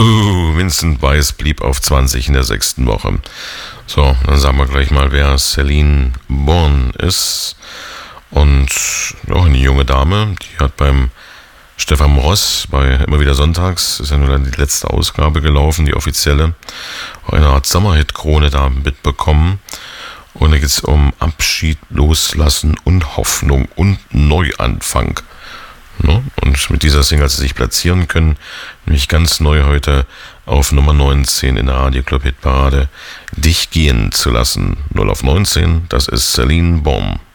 Vincent Weiss blieb auf 20 in der 6. Woche. So, dann sagen wir gleich mal, wer Celine Bourne ist. Und auch eine junge Dame, die hat beim Stefan Ross bei Immer wieder Sonntags, ist ja nur dann die letzte Ausgabe gelaufen, die offizielle, auch eine Art Sommerhit-Krone da mitbekommen. Und da geht es um Abschied, Loslassen und Hoffnung und Neuanfang. Ne? Und mit dieser Single hat sie sich platzieren können, nämlich ganz neu heute auf Nummer 19 in der Radio Club Hitparade, Dich gehen zu lassen. 0 auf 19, das ist Celine Bourne.